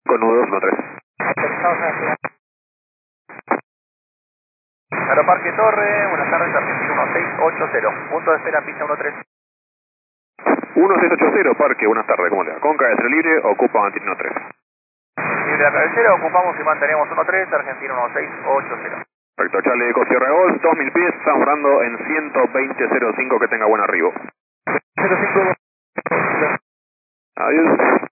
con nudo 213. Aeroparque Torre, buenas tardes, Argentina 1680. Punto de espera, pista 13. 1680, parque, buenas tardes, ¿cómo le va? Con cabecera libre, ocupa Argentina 13. Libre la cabecera, ocupamos y mantenemos 13, Argentina 1680. Perfecto, Charlie Eco Sierra Golf, 2000 pies, estamos hablando en 120.05, que tenga buen arribo. 05. Adiós.